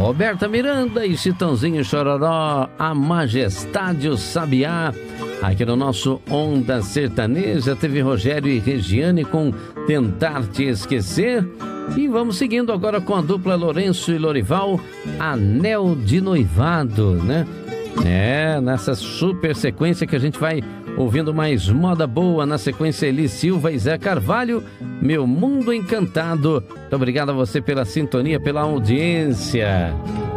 Roberta Miranda e Chitãozinho Chororó, A Majestade o Sabiá. Aqui no nosso Onda Sertaneja teve Rogério e Regiane com Tentar Te Esquecer. E vamos seguindo agora com a dupla Lourenço e Lorival, Anel de Noivado, né? Nessa super sequência que a gente vai ouvindo mais moda boa. Na sequência, Eli Silva e Zé Carvalho, Meu Mundo Encantado. Muito obrigado a você pela sintonia, pela audiência.